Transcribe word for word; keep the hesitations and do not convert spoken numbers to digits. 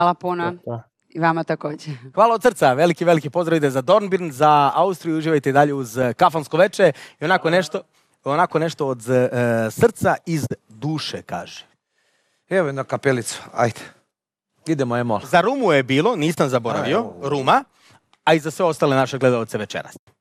Hvala puno. I vama također. Hvala od srca, veliki, veliki pozdrav ide za Dornbirn, za Austriju, uživajte i dalje uz kafansko veče i onako nešto, onako nešto od uh, srca iz duše, kaže. Evo jedna kapelicu, ajde. Idemo, Emol. Za Rumu je bilo, nisam zaboravio, Ruma, a i za sve ostale naše gledalce večeras.